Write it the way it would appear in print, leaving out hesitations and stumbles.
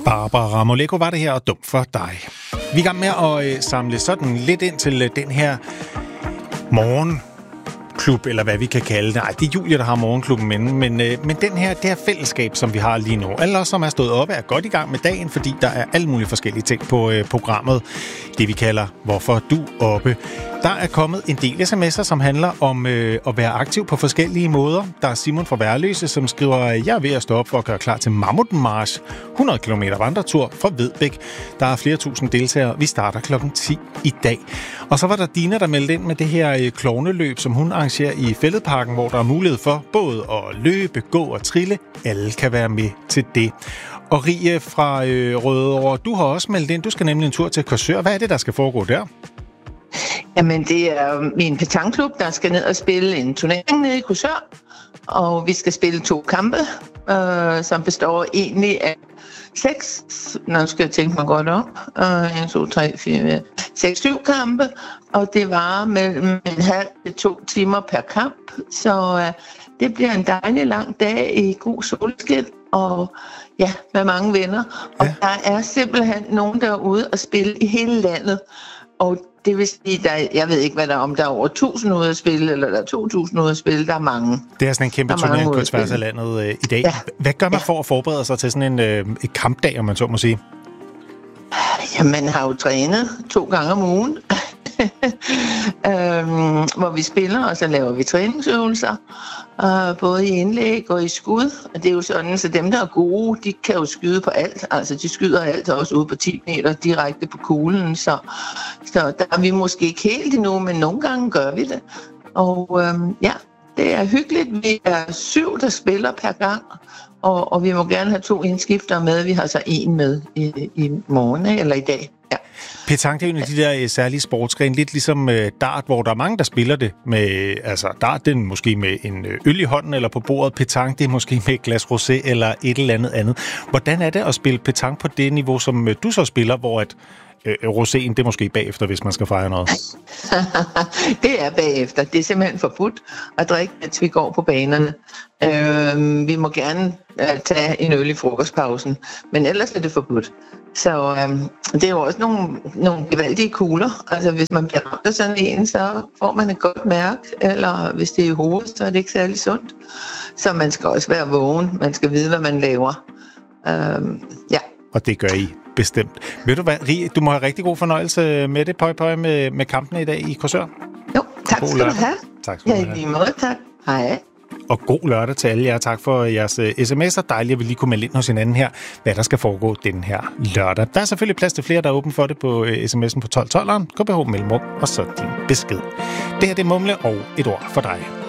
Barbara Moleko var det her, og Dum for dig. Vi er i gang med at samle sådan lidt ind til den her morgenklub, eller hvad vi kan kalde det. Nej, det er Julie, der har morgenklubben men det her fællesskab, som vi har lige nu. Alle os, som er stået op, er godt i gang med dagen, fordi der er alle mulige forskellige ting på programmet. Det vi kalder Hvorfor du oppe. Der er kommet en del sms'er, som handler om at være aktiv på forskellige måder. Der er Simon fra Værløse, som skriver, jeg er ved at stå op for at gøre klar til Mammutmarch. 100 km vandretur fra Vedbæk. Der er flere tusind deltagere. Vi starter klokken 10 i dag. Og så var der Dina, der meldte ind med det her klovneløb, som hun arrangerer i Fælledparken, hvor der er mulighed for både at løbe, gå og trille. Alle kan være med til det. Og Rie fra Rødovre, du har også meldt ind. Du skal nemlig en tur til Korsør. Hvad er det, der skal foregå der? Jamen, det er min petanklub, der skal ned og spille en turnering nede i Korsør. Og vi skal spille 2 kampe, som består egentlig af 6. Nu skal jeg tænke mig godt om. 1, 2, 3, 4, 6, 7 kampe. Og det varer mellem 1,5 til 2 timer per kamp. Så det bliver en dejlig lang dag i god solskin. Og ja, med mange venner. Og der er simpelthen nogen derude og spille i hele landet. Og det vil sige, jeg ved ikke, hvad der er, om der er over 1.000 ude at spille, eller der er 2.000 ude at spille. Der er mange. Det er sådan en kæmpe turnering på tværs af landet i dag. Ja. Hvad gør man for at forberede sig til sådan et kampdag, om man så må sige? Ja, man har jo trænet 2 gange om ugen, hvor vi spiller, og så laver vi træningsøvelser, både i indlæg og i skud. Og det er jo sådan, så dem, der er gode, de kan jo skyde på alt. Altså, de skyder alt også ude på 10 meter direkte på kuglen. Så der er vi måske ikke helt endnu, men nogle gange gør vi det. Og det er hyggeligt. Vi er 7, der spiller per gang, og vi må gerne have 2 indskiftere med. Vi har så 1 med i morgen, eller i dag. Ja. Petanque, det er jo en af de der særlige sportsgrene, lidt ligesom dart, hvor der er mange, der spiller det med, altså dart, det er måske med en øl i hånden eller på bordet. Petanque, det er måske med et glas rosé eller et eller andet. Hvordan er det at spille petanque på det niveau, som du så spiller, hvor at roséen, det er måske bagefter, hvis man skal fejre noget? Det er bagefter. Det er simpelthen forbudt at drikke, mens vi går på banerne. Vi må gerne tage en øl i frokostpausen, men ellers er det forbudt. Så det er jo også nogle gevaldige kugler. Altså hvis man bliver ramt af sådan en, så får man et godt mærke, eller hvis det er i hovedet, så er det ikke særlig sundt. Så man skal også være vågen. Man skal vide, hvad man laver. Ja. Og det gør I bestemt. Ved du hvad, Rie, du må have rigtig god fornøjelse med det, pøj med kampene i dag i Korsør. Jo, tak skal du have. Tak skal du have. Ja, i lige måde, tak. Hej. Og god lørdag til alle jer. Tak for jeres sms'er. Dejligt, at vi lige kunne melde ind hos hinanden her, hvad der skal foregå den her lørdag. Der er selvfølgelig plads til flere, der er åben for det på sms'en på 1212'eren. KBH Mellemrum, og så din besked. Det her det er Mumle og et ord for dig.